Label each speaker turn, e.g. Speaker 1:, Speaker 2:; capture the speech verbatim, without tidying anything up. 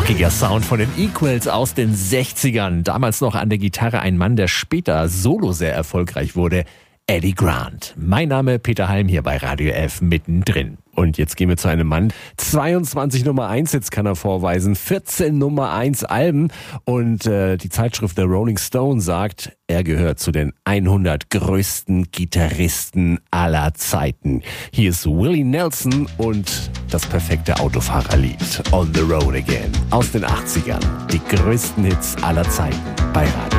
Speaker 1: Rockiger Sound von den Equals aus den sechzigern. Damals noch an der Gitarre ein Mann, der später solo sehr erfolgreich wurde. Eddie Grant. Mein Name Peter Halm hier bei Radio F mittendrin. Und jetzt gehen wir zu einem Mann. zweiundzwanzig Nummer eins Hits kann er vorweisen, vierzehn Nummer eins Alben. Und äh, die Zeitschrift The Rolling Stone sagt, er gehört zu den hundert größten Gitarristen aller Zeiten. Hier ist Willie Nelson und das perfekte Autofahrerlied On the Road Again aus den achtzigern. Die größten Hits aller Zeiten bei Radio